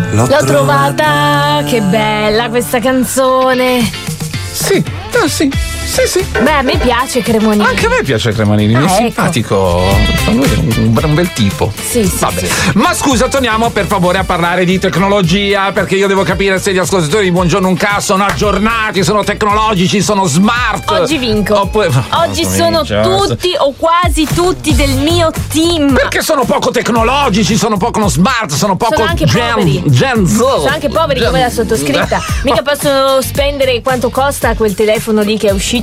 L'ho trovata, che bella questa canzone. Sì, sì. Sì. Beh, a me piace Cremonini. Anche a me piace Cremonini, mi è simpatico. Lui è un bel tipo. Sì. Vabbè. Ma scusa, torniamo per favore a parlare di tecnologia, perché io devo capire se gli ascoltatori di Buongiorno Unca sono aggiornati, sono tecnologici, sono smart. Oggi vinco. Oggi sono tutti o quasi tutti del mio team. Perché sono poco tecnologici, sono poco smart, sono poco anche poveri. Gen Z. Sono anche poveri come la sottoscritta. Mica possono spendere quanto costa quel telefono lì che è uscito.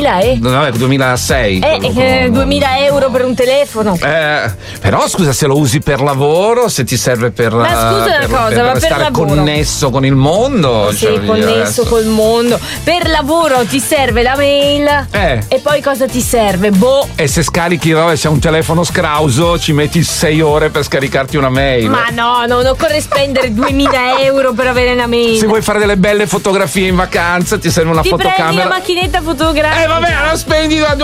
2006. 2000 euro per un telefono. Però scusa, se lo usi per lavoro, se ti serve per. Ma scusa una cosa, ma per stare lavoro connesso con il mondo. Sì, connesso col mondo. Per lavoro ti serve la mail. E poi cosa ti serve? E se scarichi, se hai un telefono scrauso, ci metti 6 ore per scaricarti una mail. Ma no, non occorre spendere 2000 euro per avere una mail. Se vuoi fare delle belle fotografie in vacanza, ti serve una fotocamera. Ti prendi la macchinetta fotografica. Vabbè, la spendi da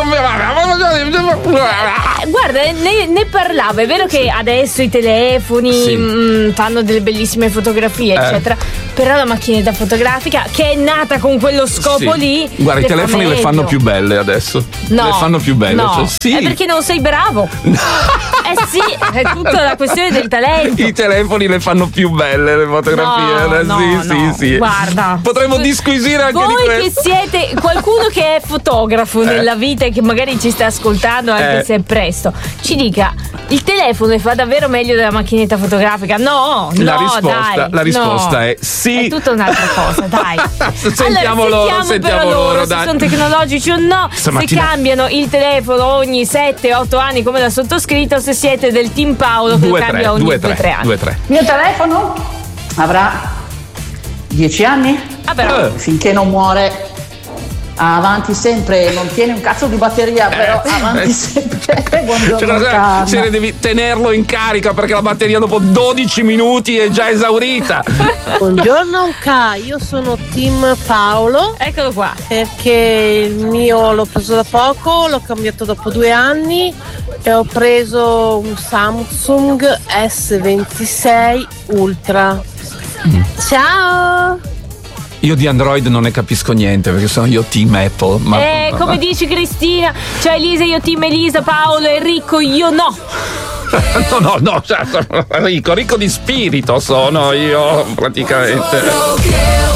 guarda, ne parlavo. È vero che adesso i telefoni fanno delle bellissime fotografie, eccetera. Però la macchinetta fotografica, che è nata con quello scopo lì. Guarda, i telefoni le fanno più belle adesso. No, le fanno più belle. No, sì. È perché non sei bravo. Sì, è tutta la questione del talento. I telefoni le fanno più belle le fotografie. Sì. Guarda, potremmo disquisire anche di questo. Voi che siete qualcuno che è fotografo nella vita e che magari ci sta ascoltando anche se è presto, ci dica, il telefono fa davvero meglio della macchinetta fotografica? La risposta è sì. È tutta un'altra cosa, dai. Sentiamo loro, se sono tecnologici o no, se cambiano il telefono ogni 7-8 anni come la sottoscritta, o se siete del team Paolo che lo cambia ogni 2-3 anni. Il mio telefono avrà 10 anni finché non muore. Avanti sempre, non tiene un cazzo di batteria, però avanti sempre. Buongiorno, devi tenerlo in carica perché la batteria dopo 12 minuti è già esaurita. Buongiorno Unca, io sono team Paolo. Eccolo qua. Perché il mio l'ho preso da poco, l'ho cambiato dopo 2 anni e ho preso un Samsung S26 Ultra. Ciao! Io di Android non ne capisco niente perché sono io team Apple. Come dici Cristina, cioè Elisa, io team Elisa, Paolo, Enrico, io no. No, ricco di spirito sono io praticamente.